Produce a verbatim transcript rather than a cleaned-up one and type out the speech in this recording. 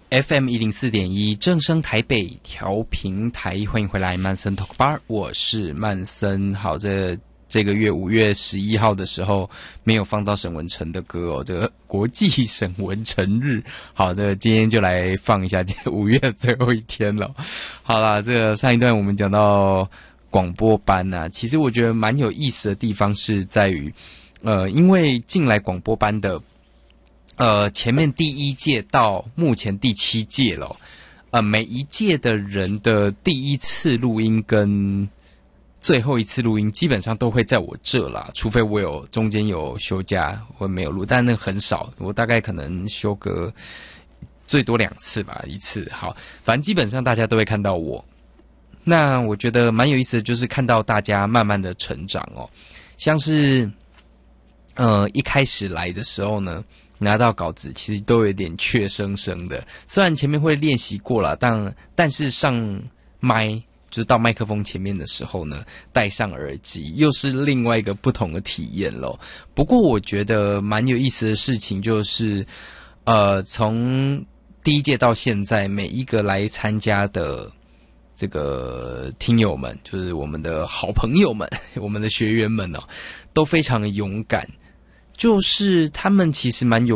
F M 一零四点一正声台北调频台，欢迎回来曼森 Talk Bar， 我是曼森。好，这这个月五月十一号的时候没有放到沈文程的歌哦，这个国际沈文程日。好的，今天就来放一下，今天五月最后一天了。好啦，这个上一段我们讲到广播班啊，其实我觉得蛮有意思的地方是在于，呃，因为进来广播班的。呃，前面第一届到目前第七届了，呃，每一届的人的第一次录音跟最后一次录音基本上都会在我这啦，除非我有中间有休假或没有录，但那很少，我大概可能休个最多两次吧，一次。好，反正基本上大家都会看到我。那我觉得蛮有意思的，就是看到大家慢慢的成长哦，像是呃一开始来的时候呢。拿到稿子其实都有点怯生生的，虽然前面会练习过了，但但是上麦就是到麦克风前面的时候呢，戴上耳机又是另外一个不同的体验咯。不过我觉得蛮有意思的事情就是，呃，从第一届到现在，每一个来参加的这个听友们，就是我们的好朋友们，我们的学员们哦，都非常的勇敢。就是他们其实蛮有